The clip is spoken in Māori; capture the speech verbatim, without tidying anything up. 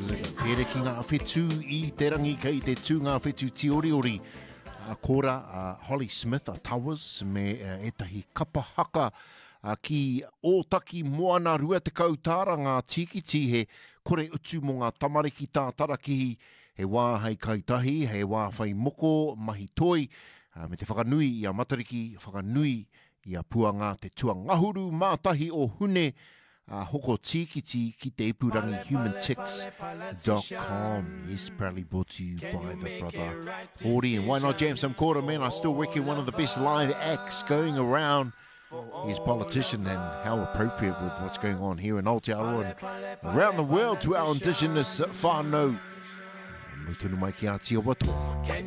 Pere ki ngā whetū I te rangi kei te tū ngā whetū ti ori ori. A kora uh, Holly Smith a Towers me uh, etahi kapahaka uh, ki ōtaki moana rua te kautāra ngā tikiti he kore utu mo ngā tamariki tā tarakihi he wā hei kaitahi, he wā whai moko, mahi toi, uh, me te whakanui I a matariki, whakanui I a puanga te tuangahuru mātahi o hune, Uh, hoko tikiti ki te ipurangi human ticks dot com. Yes, proudly brought to you by the brother Hori. And why not jam some quarter, man? I still reckon one of the best live acts going around is Politician, and how appropriate with what's going on here in Aotearoa and around the world to our indigenous whānau. Mutunu mai ki a tia watu.